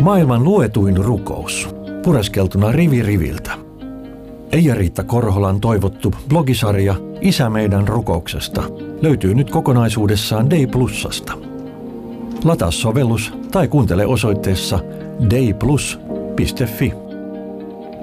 Maailman luetuin rukous, pureskeltuna rivi riviltä. Eija-Riitta Korholan toivottu blogisarja Isä meidän rukouksesta löytyy nyt kokonaisuudessaan Day+:sta. Lataa sovellus tai kuuntele osoitteessa dayplus.fi.